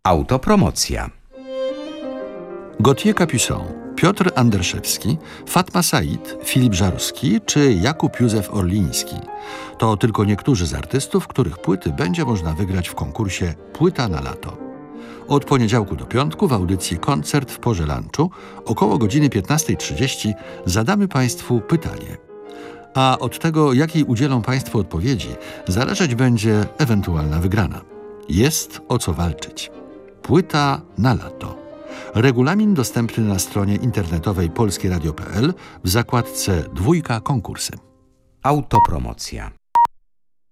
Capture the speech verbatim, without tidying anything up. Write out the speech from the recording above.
Autopromocja. Gauthier Capuçon, Piotr Anderszewski, Fatma Said, Filip Żaruski czy Jakub Józef Orliński. To tylko niektórzy z artystów, których płyty będzie można wygrać w konkursie Płyta na lato. Od poniedziałku do piątku w audycji Koncert w porze lunchu około godziny piętnastej trzydzieści zadamy Państwu pytanie. A od tego, jakiej udzielą Państwo odpowiedzi, zależeć będzie ewentualna wygrana. Jest o co walczyć. Płyta na lato. Regulamin dostępny na stronie internetowej polskieradio kropka p l w zakładce Dwójka konkursy. Autopromocja.